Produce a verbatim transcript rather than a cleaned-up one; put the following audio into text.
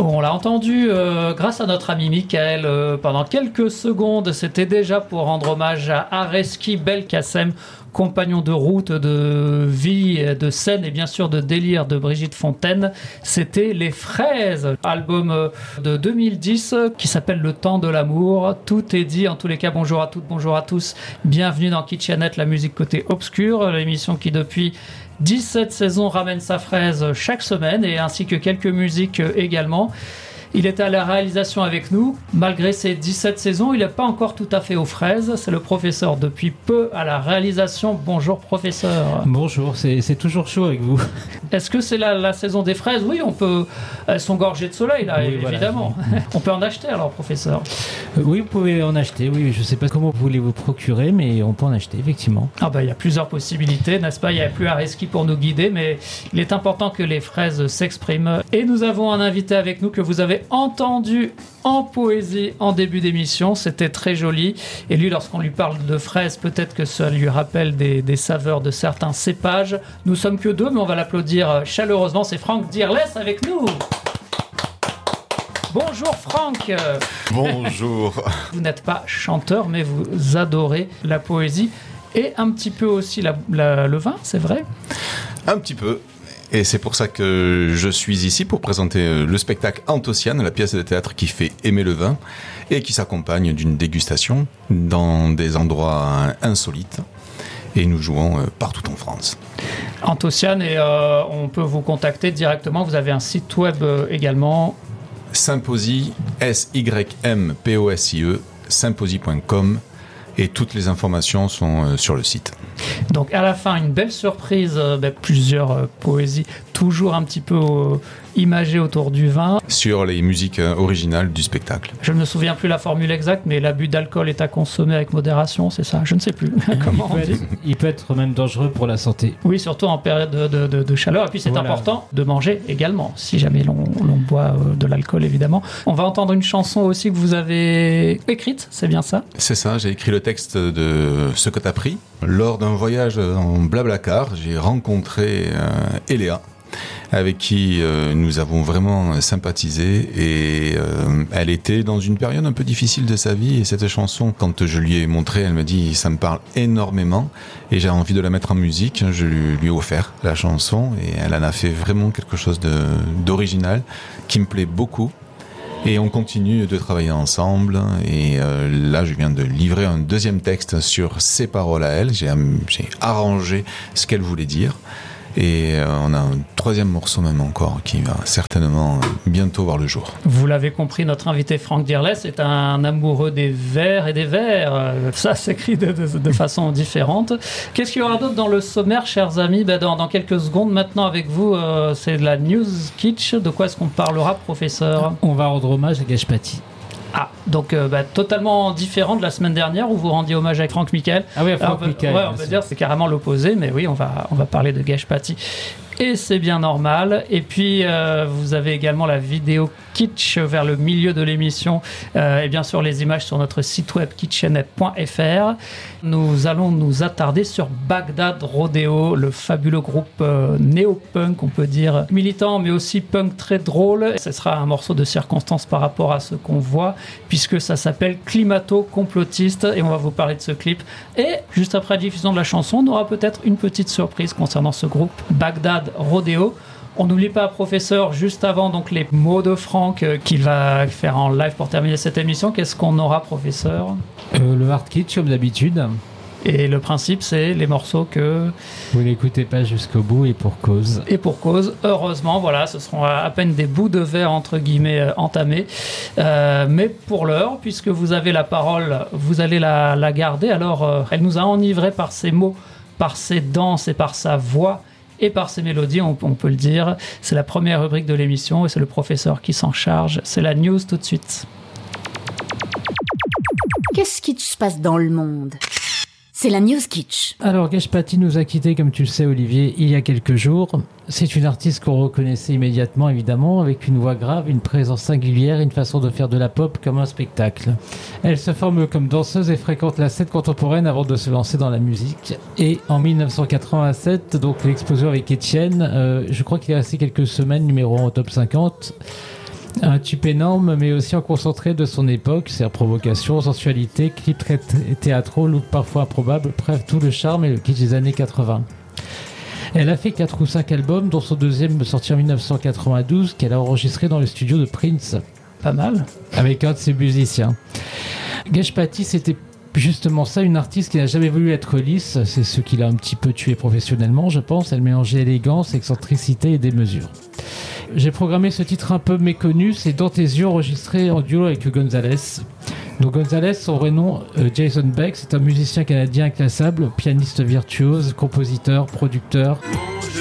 On l'a entendu euh, grâce à notre ami Michael euh, pendant quelques secondes. C'était déjà pour rendre hommage à Areski Belkacem, compagnon de route, de vie, de scène et bien sûr de délire de Brigitte Fontaine. C'était Les Fraises, album de deux mille dix qui s'appelle Le Temps de l'amour. Tout est dit. En tous les cas, bonjour à toutes, bonjour à tous. Bienvenue dans Kitchenette, la musique côté obscur, l'émission qui depuis dix-sept saisons ramène sa fraise chaque semaine et ainsi que quelques musiques également. Il était à la réalisation avec nous. Malgré ces dix-sept saisons, il n'est pas encore tout à fait aux fraises. C'est le professeur depuis peu à la réalisation. Bonjour professeur. Bonjour, c'est, c'est toujours chaud avec vous. Est-ce que c'est la, la saison des fraises ? Oui, on peut. Elles sont gorgées de soleil là, oui, évidemment. Voilà. On peut en acheter alors, professeur ? Oui, vous pouvez en acheter. Oui, je ne sais pas comment vous voulez vous procurer, mais on peut en acheter effectivement. Ah bah, il y a plusieurs possibilités, n'est-ce pas ? Il n'y a plus Areski pour nous guider, mais il est important que les fraises s'expriment. Et nous avons un invité avec nous que vous avez entendu en poésie en début d'émission, c'était très joli. Et lui, lorsqu'on lui parle de fraises, peut-être que ça lui rappelle des, des saveurs de certains cépages. Nous sommes que deux, mais on va l'applaudir chaleureusement. C'est Franck Dearless avec nous. Bonjour Franck. Bonjour. Vous n'êtes pas chanteur, mais vous adorez la poésie et un petit peu aussi la, la, le vin, c'est vrai ? Un petit peu. Et c'est pour ça que je suis ici pour présenter le spectacle Anthocyane, la pièce de théâtre qui fait aimer le vin et qui s'accompagne d'une dégustation dans des endroits insolites. Et nous jouons partout en France. Anthocyane, et euh, on peut vous contacter directement. Vous avez un site web euh, également. Symposie, S Y M P O S I E, symposie point com. Et toutes les informations sont euh, sur le site. Donc à la fin, une belle surprise, euh, bah, plusieurs euh, poésies, toujours un petit peu euh, imagées autour du vin. Sur les musiques euh, originales du spectacle. Je ne me souviens plus la formule exacte, mais l'abus d'alcool est à consommer avec modération, c'est ça ? Je ne sais plus comment on dit. Être, il peut être même dangereux pour la santé. Oui, surtout en période de, de, de, de chaleur. Et puis c'est voilà. important de manger également, si jamais l'on, l'on boit euh, de l'alcool, évidemment. On va entendre une chanson aussi que vous avez écrite, c'est bien ça ? C'est ça, j'ai écrit le texte de Ce que t'as pris. Lors d'un voyage en Blablacar, j'ai rencontré euh, Eléa, avec qui euh, nous avons vraiment sympathisé et euh, elle était dans une période un peu difficile de sa vie et cette chanson, quand je lui ai montré, elle me dit ça me parle énormément et j'ai envie de la mettre en musique. Je lui, lui ai offert la chanson et elle en a fait vraiment quelque chose de, d'original qui me plaît beaucoup. Et on continue de travailler ensemble. Et euh, là, je viens de livrer un deuxième texte sur ses paroles à elle. J'ai, j'ai arrangé ce qu'elle voulait dire. Et euh, on a un troisième morceau même encore qui va certainement bientôt voir le jour. Vous l'avez compris, notre invité Franck Dearless est un amoureux des vers et des vers. Ça s'écrit de, de, de façon différente. Qu'est-ce qu'il y aura d'autre dans le sommaire, chers amis ? Ben dans, dans quelques secondes, maintenant avec vous, euh, c'est de la news kitsch. De quoi est-ce qu'on parlera, professeur ? On va rendre hommage à Gage-Paty. Ah, donc euh, bah, totalement différent de la semaine dernière où vous rendiez hommage à Franck Michael. Ah oui, à Franck Michael. Ouais, on peut dire que c'est carrément l'opposé, mais oui, on va, on va parler de Gage-Paty. Et c'est bien normal. Et puis, euh, vous avez également la vidéo kitsch vers le milieu de l'émission euh, et bien sûr les images sur notre site web kitchenette point f r. Nous allons nous attarder sur Bagdad Rodeo, le fabuleux groupe euh, néo-punk, on peut dire militant, mais aussi punk très drôle. Ce sera un morceau de circonstance par rapport à ce qu'on voit, puisque ça s'appelle Climato-complotiste et on va vous parler de ce clip. Et juste après la diffusion de la chanson, on aura peut-être une petite surprise concernant ce groupe Bagdad Rodeo. On n'oublie pas, professeur, juste avant donc les mots de Franck euh, qu'il va faire en live pour terminer cette émission. Qu'est-ce qu'on aura, professeur ? euh, Le hard kitsch comme d'habitude. Et le principe, c'est les morceaux que... Vous n'écoutez pas jusqu'au bout et pour cause. Et pour cause, heureusement, voilà, ce seront à peine des bouts de verre, entre guillemets, euh, entamés. Euh, mais pour l'heure, puisque vous avez la parole, vous allez la, la garder. Alors, euh, elle nous a enivrés par ses mots, par ses danses et par sa voix. Et par ses mélodies, on, on peut le dire. C'est la première rubrique de l'émission et c'est le professeur qui s'en charge. C'est la news tout de suite. Qu'est-ce qui se passe dans le monde ? C'est la news kitsch. Alors, Gage-Paty nous a quittés, comme tu le sais, Olivier, il y a quelques jours. C'est une artiste qu'on reconnaissait immédiatement, évidemment, avec une voix grave, une présence singulière et une façon de faire de la pop comme un spectacle. Elle se forme comme danseuse et fréquente la scène contemporaine avant de se lancer dans la musique. Et en dix-neuf cent quatre-vingt-sept, donc l'explosion avec Etienne, euh, je crois qu'il est resté quelques semaines numéro un au top cinquante. Un tube énorme, mais aussi en concentré de son époque, c'est-à-dire provocation, sensualité, clips très théâtraux, look parfois improbable, bref, tout le charme et le kitsch des années quatre-vingts. Elle a fait quatre ou cinq albums, dont son deuxième sorti en dix-neuf cent quatre-vingt-douze, qu'elle a enregistré dans le studio de Prince. Pas mal. Avec un de ses musiciens. Geshpati, c'était justement ça, une artiste qui n'a jamais voulu être lisse. C'est ce qui l'a un petit peu tué professionnellement, je pense. Elle mélangeait élégance, excentricité et démesure. J'ai programmé ce titre un peu méconnu, c'est Dans tes yeux, enregistré en duo avec Gonzalez. Donc Gonzalez, son vrai nom, euh, Jason Beck, c'est un musicien canadien inclassable, pianiste virtuose, compositeur, producteur. Mon jeu